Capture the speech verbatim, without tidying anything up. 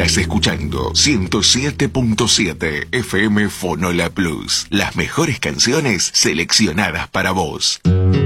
Estás escuchando ciento siete punto siete F M Fonola Plus. Las mejores canciones seleccionadas para vos.